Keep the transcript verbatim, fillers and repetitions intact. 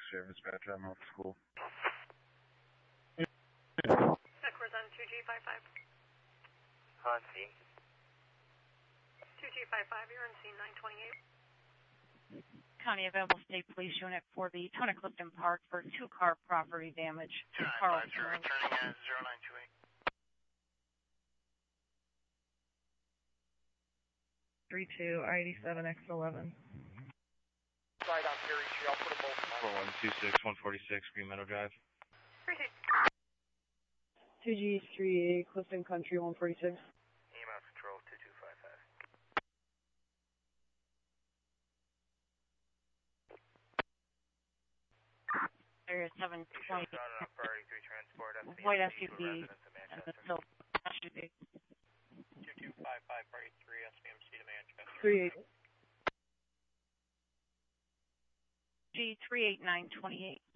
service badge on off school. Equers on two G five five. On scene. two G five five, you're on scene nine twenty-eight. County Available State Police Unit for the Town of Clifton Park for two-car property damage to two nine Carl. five, sir, returning at zero nine two eight. three two, I eighty-seven X eleven. Right on Perry Street, I'll put them both four one two six, one forty-six, Green Meadow Drive. two G three eight, Clifton Country one forty-six. E M S Control two two five five. Area seven twenty. Started on priority three transport. White S U V and the Silver S U V. two two five five, priority three, S B M C to Manchester. three eight. G three eight nine twenty-eight.